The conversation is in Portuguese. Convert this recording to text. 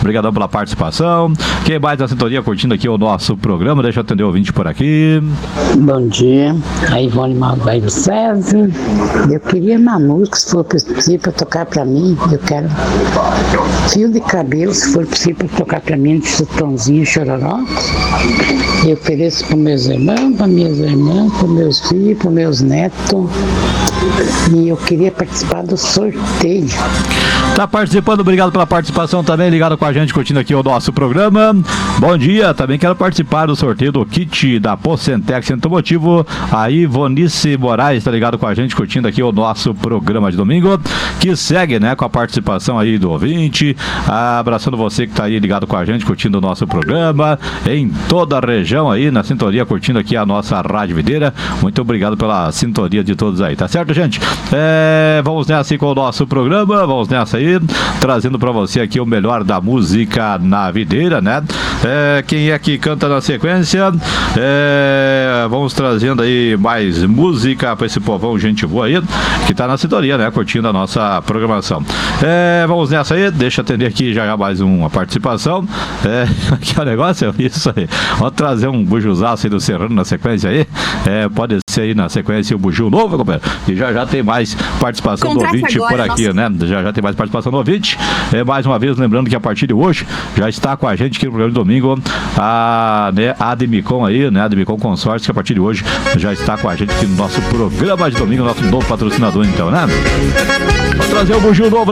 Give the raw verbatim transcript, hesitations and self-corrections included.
Obrigadão pela participação. Quem mais na sintonia curtindo aqui o nosso programa? Deixa eu atender o ouvinte por aqui. Bom dia, a Ivone Malvairo César. Eu queria uma música, se for possível, para tocar para mim. Eu quero Fio de Cabelo, se for possível, para tocar para mim, de Chitãozinho Chororó. Eu ofereço para meus irmãos, para minhas irmãs, para meus filhos, para meus netos. E eu queria participar do sorteio. Tá participando, obrigado pela participação também, ligado com a gente, curtindo aqui o nosso programa. Bom dia, também quero participar do sorteio do kit da Pocentex Automotivo. A Ivonice Moraes tá ligado com a gente, curtindo aqui o nosso programa de domingo, que segue, né, com a participação aí do ouvinte. Abraçando você que tá aí ligado com a gente, curtindo o nosso programa, em toda a região aí, na sintonia, curtindo aqui a nossa Rádio Videira. Muito obrigado pela sintonia de todos aí, tá certo, gente? É, vamos nessa aí com o nosso programa, vamos nessa aí, trazendo pra você aqui o melhor da música na videira, né? É, quem é que canta na sequência? É, vamos trazendo aí mais música pra esse povão, gente boa aí, que tá na sintonia, né? Curtindo a nossa programação. É, vamos nessa aí, deixa eu atender aqui já mais uma participação. É, aqui é o negócio, isso aí. Vamos trazer um bujuzaço aí do Serrano na sequência aí. É, pode ser aí na sequência o buju novo, companheiro. E já já tem mais participação Contrate do ouvinte agora, por aqui, nossa. né? Já já tem mais participação do ouvinte. É, mais uma vez, lembrando que a partir de hoje já está com a gente aqui no programa de domingo a, né, a Ademicon aí, né? A Ademicon Consórcio, que a partir de hoje já está com a gente aqui no nosso programa de domingo, nosso novo patrocinador, então, né? Vou trazer o buju novo